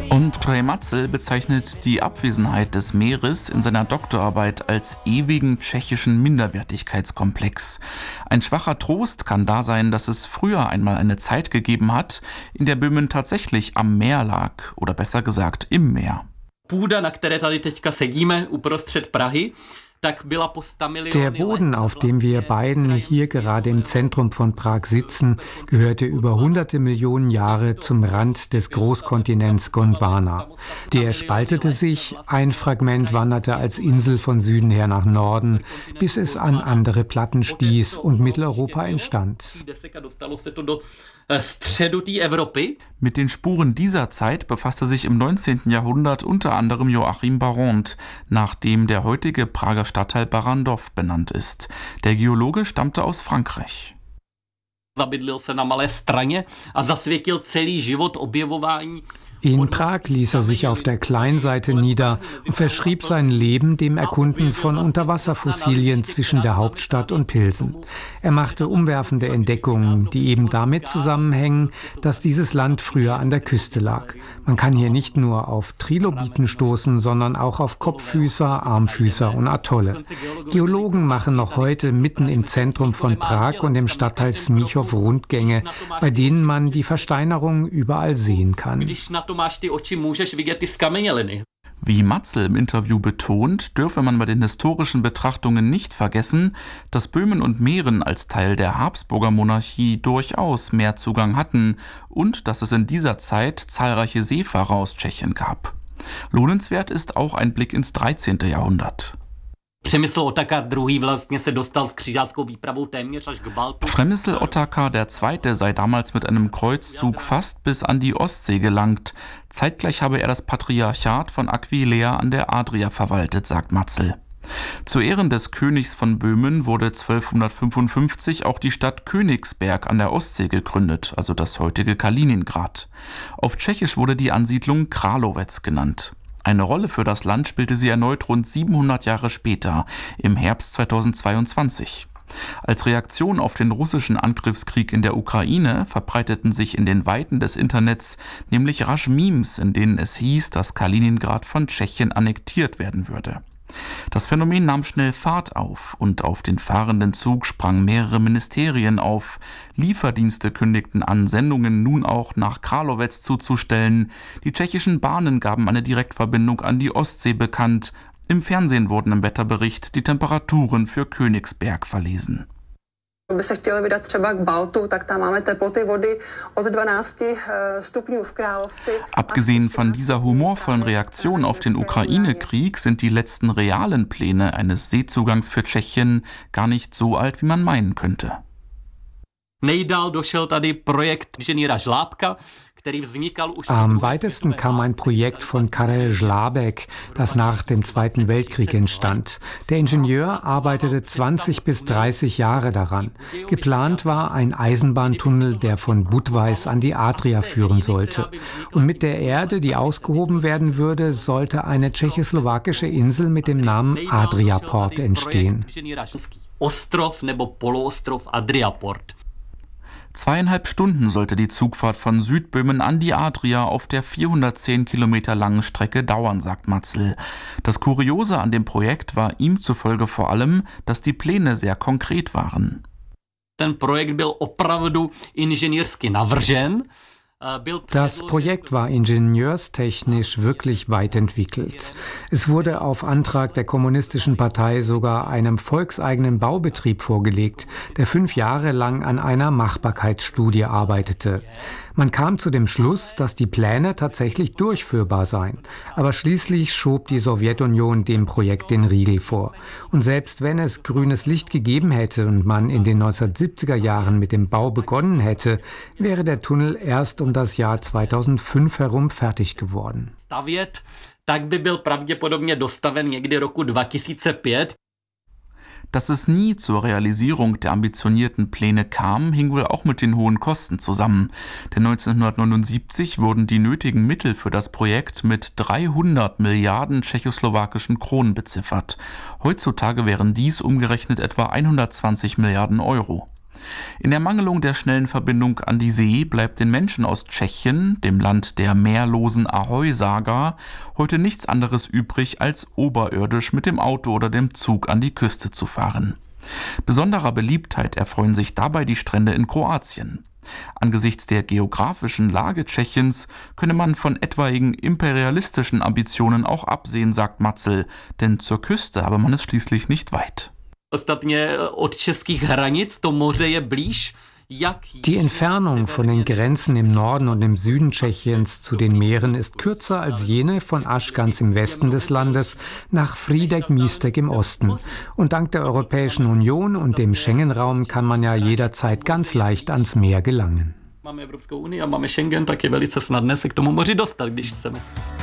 Ondřej Matzel bezeichnet die Abwesenheit des Meeres in seiner Doktorarbeit als ewigen tschechischen Minderwertigkeitskomplex. Ein schwacher Trost kann da sein, dass es früher einmal eine Zeit gegeben hat, in der Böhmen tatsächlich am Meer lag, oder besser gesagt im Meer. Půda, na které tady teďka sedíme, uprostřed Prahy. Der Boden, auf dem wir beiden hier gerade im Zentrum von Prag sitzen, gehörte über hunderte Millionen Jahre zum Rand des Großkontinents Gondwana. Der spaltete sich, ein Fragment wanderte als Insel von Süden her nach Norden, bis es an andere Platten stieß und Mitteleuropa entstand. Mit den Spuren dieser Zeit befasste sich im 19. Jahrhundert unter anderem Joachim Barrand, nach dem der heutige Prager Stadtteil Barrandov benannt ist. Der Geologe stammte aus Frankreich. In Prag ließ er sich auf der Kleinseite nieder und verschrieb sein Leben dem Erkunden von Unterwasserfossilien zwischen der Hauptstadt und Pilsen. Er machte umwerfende Entdeckungen, die eben damit zusammenhängen, dass dieses Land früher an der Küste lag. Man kann hier nicht nur auf Trilobiten stoßen, sondern auch auf Kopffüßer, Armfüßer und Atolle. Geologen machen noch heute mitten im Zentrum von Prag und im Stadtteil Smíchov Rundgänge, bei denen man die Versteinerung überall sehen kann. Wie Matzel im Interview betont, dürfe man bei den historischen Betrachtungen nicht vergessen, dass Böhmen und Mähren als Teil der Habsburger Monarchie durchaus mehr Zugang hatten und dass es in dieser Zeit zahlreiche Seefahrer aus Tschechien gab. Lohnenswert ist auch ein Blick ins 13. Jahrhundert. Přemysl Otakar II. sei damals mit einem Kreuzzug fast bis an die Ostsee gelangt. Zeitgleich habe er das Patriarchat von Aquileia an der Adria verwaltet, sagt Matzel. Zu Ehren des Königs von Böhmen wurde 1255 auch die Stadt Königsberg an der Ostsee gegründet, also das heutige Kaliningrad. Auf Tschechisch wurde die Ansiedlung Králové genannt. Eine Rolle für das Land spielte sie erneut rund 700 Jahre später, im Herbst 2022. Als Reaktion auf den russischen Angriffskrieg in der Ukraine verbreiteten sich in den Weiten des Internets nämlich rasch Memes, in denen es hieß, dass Kaliningrad von Tschechien annektiert werden würde. Das Phänomen nahm schnell Fahrt auf und auf den fahrenden Zug sprangen mehrere Ministerien auf. Lieferdienste kündigten an, Sendungen nun auch nach Králové zuzustellen. Die tschechischen Bahnen gaben eine Direktverbindung an die Ostsee bekannt. Im Fernsehen wurden im Wetterbericht die Temperaturen für Königsberg verlesen. By se chtěli vydat třeba k Baltu, tak tam máme teploty vody od 12 stupňů v Královci. Abgesehen von dieser humorvollen Reaktion auf den Ukraine-Krieg sind die letzten realen Pläne eines Seezugangs für Tschechien gar nicht so alt, wie man meinen könnte. Nejdál došel tady projekt inženýra Žlábka. Am weitesten kam ein Projekt von Karel Žlábek, das nach dem Zweiten Weltkrieg entstand. Der Ingenieur arbeitete 20 bis 30 Jahre daran. Geplant war ein Eisenbahntunnel, der von Budweis an die Adria führen sollte. Und mit der Erde, die ausgehoben werden würde, sollte eine tschechoslowakische Insel mit dem Namen Adriaport entstehen. Ostrov nebo poloostrov Adriaport. 2,5 Stunden sollte die Zugfahrt von Südböhmen an die Adria auf der 410 Kilometer langen Strecke dauern, sagt Matzel. Das Kuriose an dem Projekt war ihm zufolge vor allem, dass die Pläne sehr konkret waren. Ten projekt byl opravdu inženýrsky navržen. Das Projekt war ingenieurstechnisch wirklich weit entwickelt. Es wurde auf Antrag der Kommunistischen Partei sogar einem volkseigenen Baubetrieb vorgelegt, der 5 Jahre lang an einer Machbarkeitsstudie arbeitete. Man kam zu dem Schluss, dass die Pläne tatsächlich durchführbar seien. Aber schließlich schob die Sowjetunion dem Projekt den Riegel vor. Und selbst wenn es grünes Licht gegeben hätte und man in den 1970er Jahren mit dem Bau begonnen hätte, wäre der Tunnel erst um das Jahr 2005 herum fertig geworden. Tak by byl pravděpodobně dostaven někdy roku 2005. Dass es nie zur Realisierung der ambitionierten Pläne kam, hing wohl auch mit den hohen Kosten zusammen. Denn 1979 wurden die nötigen Mittel für das Projekt mit 300 Milliarden tschechoslowakischen Kronen beziffert. Heutzutage wären dies umgerechnet etwa 120 Milliarden Euro. In Ermangelung der schnellen Verbindung an die See bleibt den Menschen aus Tschechien, dem Land der mehrlosen Ahoi-Saga, heute nichts anderes übrig, als oberirdisch mit dem Auto oder dem Zug an die Küste zu fahren. Besonderer Beliebtheit erfreuen sich dabei die Strände in Kroatien. Angesichts der geografischen Lage Tschechiens könne man von etwaigen imperialistischen Ambitionen auch absehen, sagt Matzel, denn zur Küste habe man es schließlich nicht weit. Die Entfernung von den Grenzen im Norden und im Süden Tschechiens zu den Meeren ist kürzer als jene von Aš ganz im Westen des Landes nach Frýdek-Místek im Osten. Und dank der Europäischen Union und dem Schengen-Raum kann man ja jederzeit ganz leicht ans Meer gelangen. Máme Evropskou unii a máme Schengen, tak je velice snadné se k tomu moři dostat, když chceme.